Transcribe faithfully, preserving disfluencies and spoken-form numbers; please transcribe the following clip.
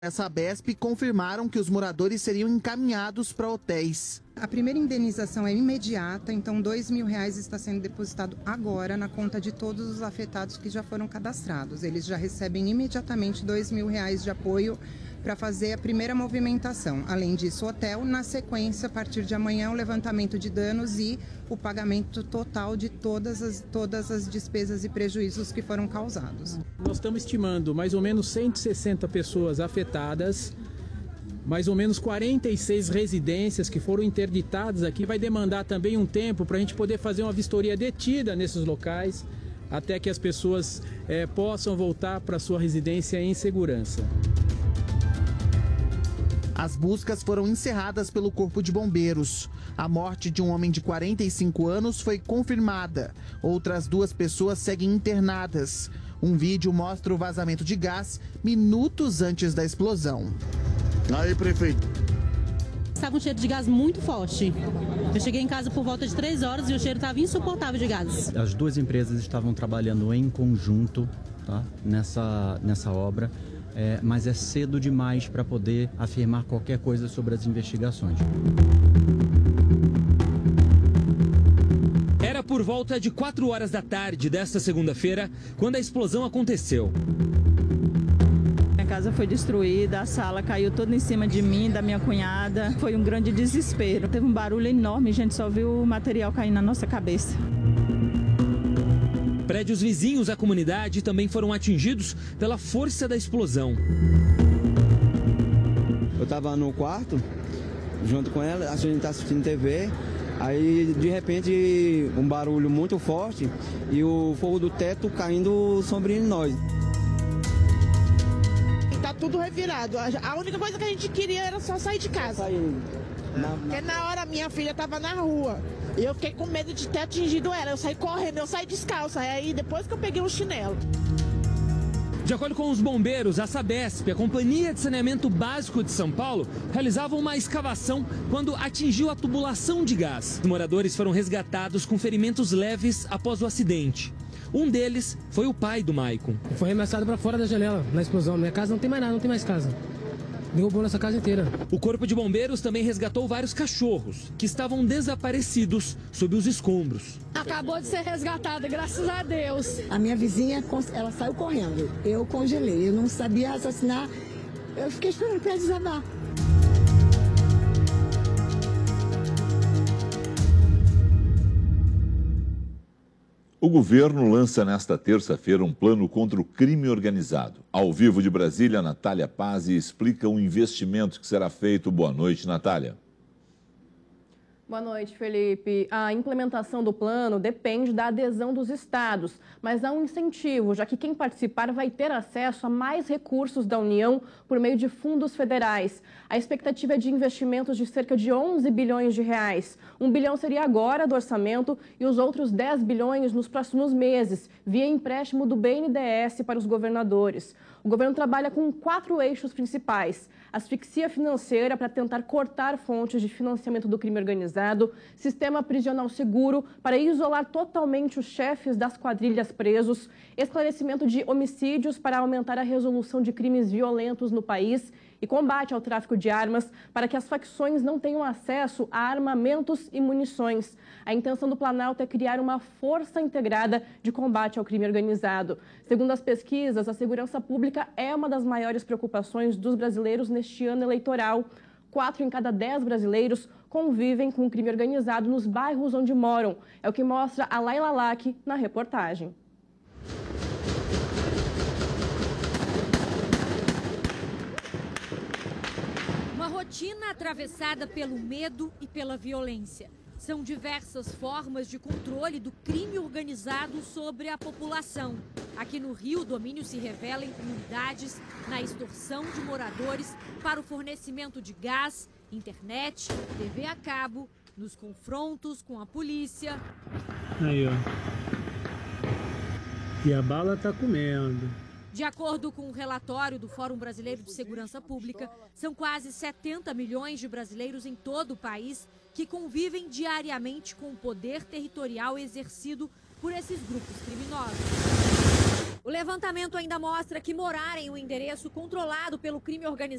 Essa Sabesp confirmaram que os moradores seriam encaminhados para hotéis. A primeira indenização é imediata, então dois mil reais está sendo depositado agora na conta de todos os afetados que já foram cadastrados. Eles já recebem imediatamente dois mil reais de apoio para fazer a primeira movimentação. Além disso, o hotel, na sequência, a partir de amanhã, o levantamento de danos e o pagamento total de todas as, todas as despesas e prejuízos que foram causados. Nós estamos estimando mais ou menos cento e sessenta pessoas afetadas, mais ou menos quarenta e seis residências que foram interditadas aqui. Vai demandar também um tempo para a gente poder fazer uma vistoria detida nesses locais, até que as pessoas é, possam voltar para sua residência em segurança. As buscas foram encerradas pelo Corpo de Bombeiros. A morte de um homem de quarenta e cinco anos foi confirmada. Outras duas pessoas seguem internadas. Um vídeo mostra o vazamento de gás minutos antes da explosão. Aí, prefeito. Estava um cheiro de gás muito forte. Eu cheguei em casa por volta de três horas e o cheiro estava insuportável de gás. As duas empresas estavam trabalhando em conjunto, tá, nessa, nessa obra. É, mas é cedo demais para poder afirmar qualquer coisa sobre as investigações. Era por volta de quatro horas da tarde desta segunda-feira quando a explosão aconteceu. Minha casa foi destruída, a sala caiu toda em cima de mim, da minha cunhada. Foi um grande desespero. Teve um barulho enorme, a gente só viu o material cair na nossa cabeça. Prédios vizinhos à comunidade também foram atingidos pela força da explosão. Eu estava no quarto, junto com ela, a gente está assistindo T V, aí de repente um barulho muito forte e o fogo do teto caindo sobre nós. Tá tudo revirado. A única coisa que a gente queria era só sair de casa. Na, na... Porque na hora minha filha estava na rua. E eu fiquei com medo de ter atingido ela. Eu saí correndo, eu saí descalça. Aí depois que eu peguei um chinelo. De acordo com os bombeiros, a Sabesp, a Companhia de Saneamento Básico de São Paulo, realizava uma escavação quando atingiu a tubulação de gás. Os moradores foram resgatados com ferimentos leves após o acidente. Um deles foi o pai do Maicon. Foi arremessado para fora da janela na explosão. Minha casa não tem mais nada, não tem mais casa. Derrubou nossa casa inteira. O Corpo de Bombeiros também resgatou vários cachorros que estavam desaparecidos sob os escombros. Acabou de ser resgatada, graças a Deus. A minha vizinha, ela saiu correndo. Eu congelei, eu não sabia assassinar. Eu fiquei esperando o pé desabar. O governo lança nesta terça-feira um plano contra o crime organizado. Ao vivo de Brasília, Natália Pazzi explica o investimento que será feito. Boa noite, Natália. Boa noite, Felipe. A implementação do plano depende da adesão dos estados, mas há um incentivo, já que quem participar vai ter acesso a mais recursos da União por meio de fundos federais. A expectativa é de investimentos de cerca de onze bilhões de reais. Um bilhão seria agora do orçamento e os outros dez bilhões nos próximos meses, via empréstimo do B N D E S para os governadores. O governo trabalha com quatro eixos principais: asfixia financeira para tentar cortar fontes de financiamento do crime organizado, sistema prisional seguro para isolar totalmente os chefes das quadrilhas presos, esclarecimento de homicídios para aumentar a resolução de crimes violentos no país e combate ao tráfico de armas para que as facções não tenham acesso a armamentos e munições. A intenção do Planalto é criar uma força integrada de combate ao crime organizado. Segundo as pesquisas, a segurança pública é uma das maiores preocupações dos brasileiros neste ano eleitoral. Quatro em cada dez brasileiros convivem com o crime organizado nos bairros onde moram. É o que mostra a Laila Lack na reportagem. Uma rotina atravessada pelo medo e pela violência. São diversas formas de controle do crime organizado sobre a população. Aqui no Rio, o domínio se revela em comunidades, na extorsão de moradores para o fornecimento de gás, internet, T V a cabo, nos confrontos com a polícia. Aí, ó. E a bala tá comendo. De acordo com o relatório do Fórum Brasileiro de Segurança Pública, são quase setenta milhões de brasileiros em todo o país que convivem diariamente com o poder territorial exercido por esses grupos criminosos. O levantamento ainda mostra que morar em um endereço controlado pelo crime organizado